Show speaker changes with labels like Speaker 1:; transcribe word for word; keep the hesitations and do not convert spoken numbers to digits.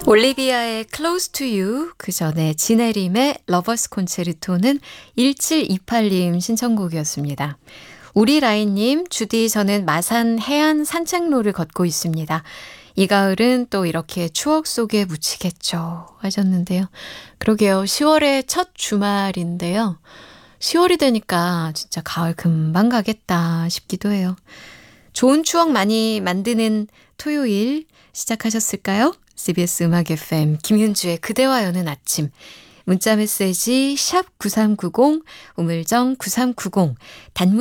Speaker 1: 올리비아의 Close to You, 그 전에 진혜림의 러버스 콘체르토는 일칠이팔님 신청곡이었습니다. 우리라인님, 주디 저는 마산 해안 산책로를 걷고 있습니다. 이 가을은 또 이렇게 추억 속에 묻히겠죠 하셨는데요. 그러게요. 시월의 첫 주말인데요. 시월이 되니까 진짜 가을 금방 가겠다 싶기도 해요. 좋은 추억 많이 만드는 토요일 시작하셨을까요? 씨비에스 음악 에프엠 김윤주의 그대와 여는 아침, 문자 메시지 샵 구삼구공, 우물정 구삼구공, 단문